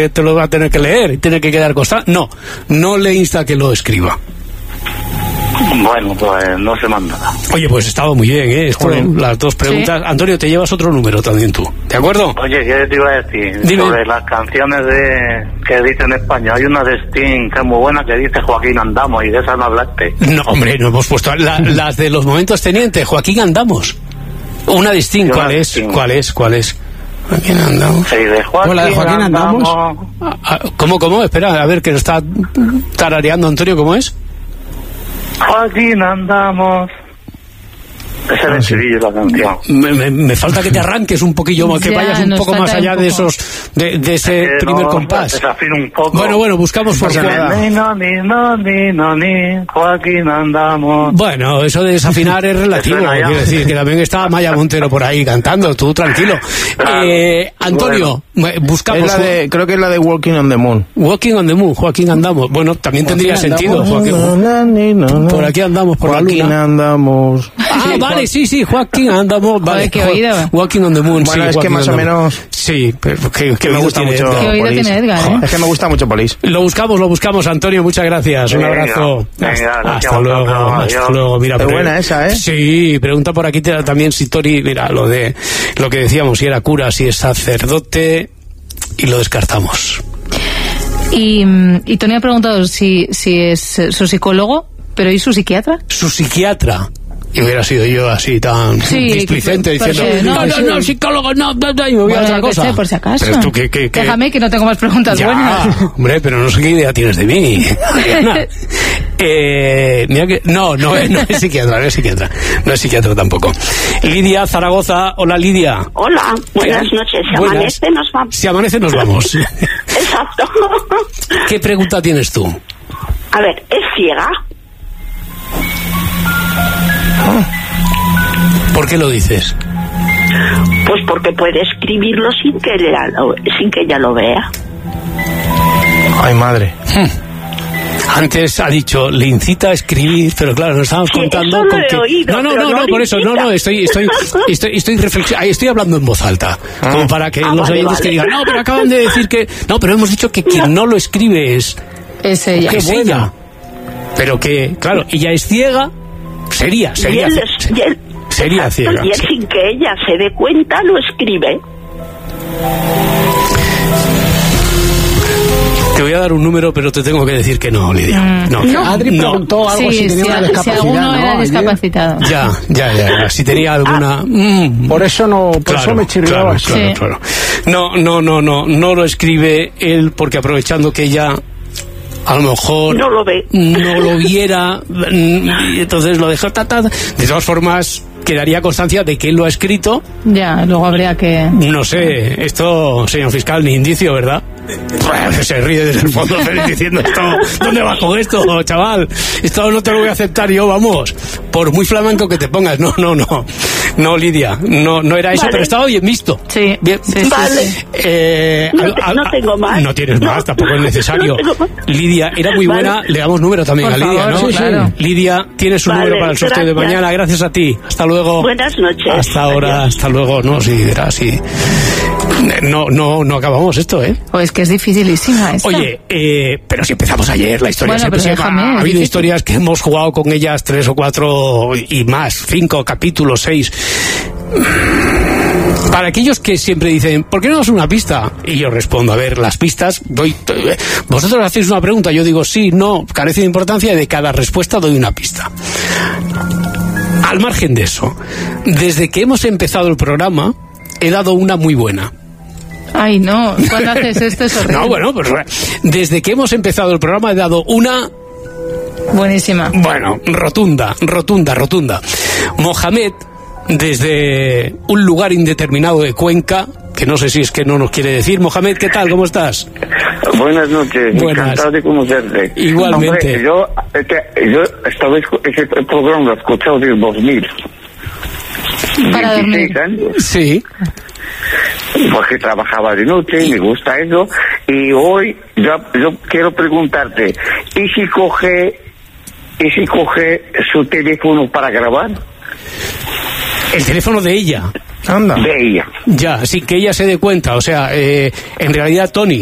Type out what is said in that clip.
que te lo va a tener que leer y tiene que quedar constante. No le insta a que lo escriba. Bueno, pues no se manda nada. Oye, pues estaba muy bien, ¿eh? Las dos preguntas. Sí. Antonio, te llevas otro número también tú, ¿de acuerdo? Oye, ¿qué te iba a decir? Dime. Sobre las canciones que dicen en España. Hay una de Sting que es muy buena que dice Joaquín Andamos, y de esa no hablaste. No, hombre, no hemos puesto las de los momentos tenientes. Joaquín Andamos. Una de Sting, ¿cuál es? Joaquín Andamos. Sí, de Joaquín, ¿o la de Joaquín Andamos? ¿Cómo? Espera, a ver, que lo está tarareando Antonio, ¿cómo es? Joaquín Andamos. Ese es el estribillo de la canción. Me falta que te arranques un poquillo más, que vayas un poco más allá de esos, de ese primer compás. Desafino un poco. Bueno, buscamos por Joaquín Andamos. Bueno, eso de desafinar es relativo. Quiero decir que también está Maya Montero por ahí cantando, tú tranquilo. Antonio, buscamos. Creo que es la de Walking on the Moon. Walking on the Moon, Joaquín Andamos. Bueno, también tendría sentido. Por aquí andamos, por Joaquín la luna. Andamos. Ah, vale, sí, Joaquín Andamos. Vale, ¿qué oído? Walking on the Moon. Bueno, sí, es que más o menos. Sí, pero que me gusta mucho. ¿Qué oído tiene Edgar, eh? Es que me gusta mucho Police. Lo buscamos, Antonio, muchas gracias. Un abrazo. Hasta luego. Mira, es buena esa, ¿eh? Sí, pregunta por aquí también si Tori, mira, lo que decíamos, si era cura, si es sacerdote, y lo descartamos. Y Tony ha preguntado si es su psicólogo, pero ¿y su psiquiatra? Su psiquiatra. Y hubiera sido yo así tan displicente diciendo no, psicólogo, no, y me voy a otra cosa. Por si acaso. Pero tú, ¿qué? Déjame que no tengo más preguntas buenas. Hombre, pero no sé qué idea tienes de mí. Mira que no es psiquiatra, no es psiquiatra tampoco. Lidia, Zaragoza. Hola, Lidia. Hola, buenas noches. Si amanece nos vamos. Exacto. ¿Qué pregunta tienes tú? A ver, ¿es ciega? ¿Por qué lo dices? Pues porque puede escribirlo sin que ella lo vea. Ay, madre. Antes ha dicho, le incita a escribir, pero claro, nos estamos contando eso con lo he oído, no, por eso, estoy hablando en voz alta, como para que los oyentes que digan, no, pero acaban de decir que, no, pero hemos dicho que quien no lo escribe es ella. Es ella. Pero que, claro, ella es ciega, sería ciega. Y él sin que ella se dé cuenta lo escribe. Te voy a dar un número, pero te tengo que decir que no, Lidia. No. Adri preguntó algo si tenía una discapacidad. Si alguno era discapacitado. Ya. Si tenía alguna. Por eso me chirriaba. Claro. No lo escribe él, porque aprovechando que ella a lo mejor no lo ve, no lo viera, y entonces lo deja. De todas formas, quedaría constancia de que él lo ha escrito. Ya, luego habría que... No sé, esto, señor fiscal, ni indicio, ¿verdad? Se ríe desde el fondo diciendo, ¿dónde va con esto, chaval? Esto no te lo voy a aceptar yo, vamos. Por muy flamenco que te pongas. No, Lidia, no era eso, vale. Pero estaba bien visto. Sí, bien. Sí. Vale. No tengo más. No tienes más, tampoco es necesario. Lidia, era muy buena. Le damos número también por a Lidia, favor, ¿no? Sí, claro. Lidia, tienes su número para el sorteo de mañana. Gracias a ti. Hasta luego. Buenas noches. Hasta ahora, hasta luego. No, sí, era así. No acabamos esto, ¿eh? Pues que es dificilísima esta. Oye, pero si empezamos ayer, la historia bueno, se ha habido historias que hemos jugado con ellas 3 o 4 y más, 5 capítulos, 6. Para aquellos que siempre dicen, ¿por qué no das una pista? Y yo respondo, a ver, las pistas, vosotros hacéis una pregunta, yo digo sí, no, carece de importancia, y de cada respuesta doy una pista. Al margen de eso, desde que hemos empezado el programa, he dado una muy buena. Ay, no, ¿cuándo haces esto? Es horrible. No, bueno, pues desde que hemos empezado el programa he dado una... Buenísima. Bueno, rotunda. Mohamed, desde un lugar indeterminado de Cuenca, que no sé si es que no nos quiere decir. Mohamed, ¿qué tal? ¿Cómo estás? Buenas noches, encantado de conocerte. Igualmente. Hombre, yo estaba ese programa lo he escuchado desde 2000. Para dormir. Años. Sí. Porque trabajaba de noche y me gusta eso. Y hoy yo quiero preguntarte, ¿y si coge su teléfono para grabar? El teléfono de ella. Anda. De ella. Ya, sin que ella se dé cuenta. O sea, en realidad, Tony,